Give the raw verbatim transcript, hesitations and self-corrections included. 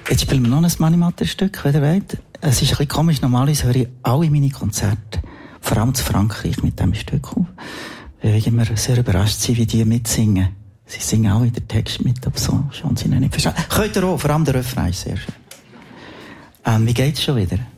Jetzt spielen wir noch ein Mani-Matter-Stück, wenn ihr wollt. Es ist ein bisschen komisch, normalerweise höre ich alle meine Konzerte, vor allem zu Frankreich, mit diesem Stück auf. Weil ich immer sehr überrascht bin, wie die mitsingen. Sie singen auch in den Text mit, aber so schon sie noch nicht verstehen. Könnt ihr auch, vor allem der Refrain ist sehr schön. Ähm, wie geht's schon wieder?